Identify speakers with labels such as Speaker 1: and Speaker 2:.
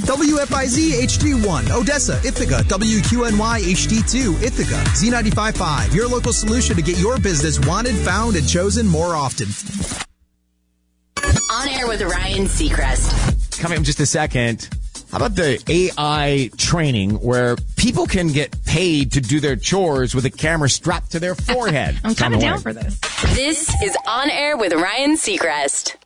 Speaker 1: WFIZ HD1, Odessa, Ithaca, WQNY HD2, Ithaca, Z95.5, your local solution to get your business wanted, found, and chosen more often.
Speaker 2: On Air with Ryan Seacrest.
Speaker 3: Coming up in just a second. How about the AI training where people can get paid to do their chores with a camera strapped to their forehead?
Speaker 4: I'm kind of down for this.
Speaker 2: This is On Air with Ryan Seacrest.